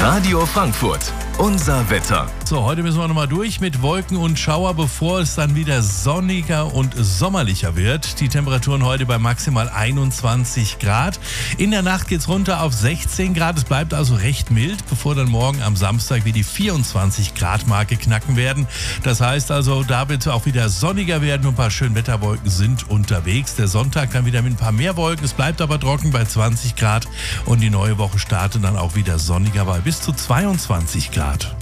Radio Frankfurt, unser Wetter. So, heute müssen wir nochmal durch mit Wolken und Schauer, bevor es dann wieder sonniger und sommerlicher wird. Die Temperaturen heute bei maximal 21 Grad. In der Nacht geht's runter auf 16 Grad. Es bleibt also recht mild, bevor dann morgen am Samstag wir die 24 Grad Marke knacken werden. Das heißt also, da wird es auch wieder sonniger werden und ein paar Schönwetterwolken sind unterwegs. Der Sonntag dann wieder mit ein paar mehr Wolken. Es bleibt aber trocken bei 20 Grad und die neue Woche startet dann auch wieder sonniger bei bis zu 22 Grad.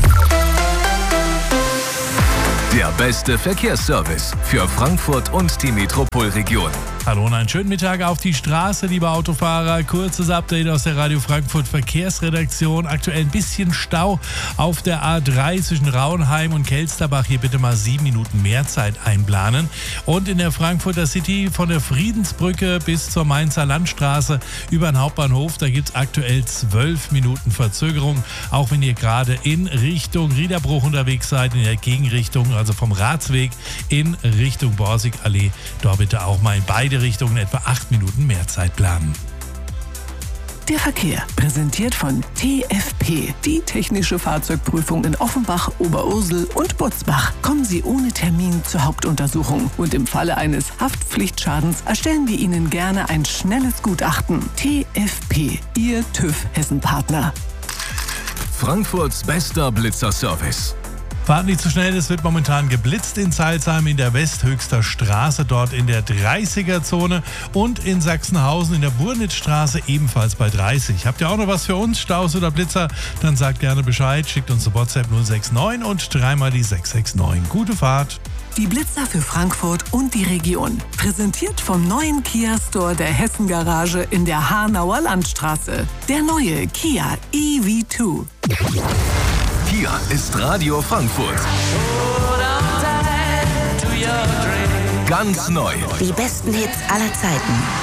Der beste Verkehrsservice für Frankfurt und die Metropolregion. Hallo und einen schönen Mittag auf die Straße, liebe Autofahrer. Kurzes Update aus der Radio Frankfurt Verkehrsredaktion. Aktuell ein bisschen Stau auf der A3 zwischen Rauenheim und Kelsterbach. Hier bitte mal 7 Minuten mehr Zeit einplanen. Und in der Frankfurter City von der Friedensbrücke bis zur Mainzer Landstraße über den Hauptbahnhof. Da gibt es aktuell 12 Minuten Verzögerung. Auch wenn ihr gerade in Richtung Riederbruch unterwegs seid, in der Gegenrichtung, also vom Ratsweg in Richtung Borsigallee. Da bitte auch mal in beide Richtungen etwa 8 Minuten mehr Zeit planen. Der Verkehr, präsentiert von TFP, die technische Fahrzeugprüfung in Offenbach, Oberursel und Butzbach. Kommen Sie ohne Termin zur Hauptuntersuchung und im Falle eines Haftpflichtschadens erstellen wir Ihnen gerne ein schnelles Gutachten. TFP, Ihr TÜV-Hessen-Partner. Frankfurts bester Blitzerservice. Fahrt nicht zu schnell, es wird momentan geblitzt in Zeilsheim in der Westhöchster Straße, dort in der 30er-Zone und in Sachsenhausen in der Burnitzstraße ebenfalls bei 30. Habt ihr auch noch was für uns, Staus oder Blitzer? Dann sagt gerne Bescheid, schickt uns eine WhatsApp 069 und dreimal die 669. Gute Fahrt! Die Blitzer für Frankfurt und die Region. Präsentiert vom neuen Kia Store der Hessen Garage in der Hanauer Landstraße. Der neue Kia EV2. Hier ist Radio Frankfurt. Ganz neu. Die besten Hits aller Zeiten.